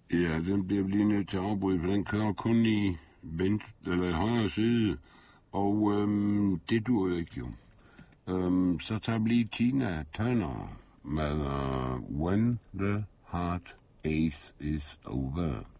Ja, den bliver lige nødt til at afbryde, for den kører kun i højre side, og det dur jo ikke jo. Så tager vi lige Tina Turner med When the Heart Ache is Over.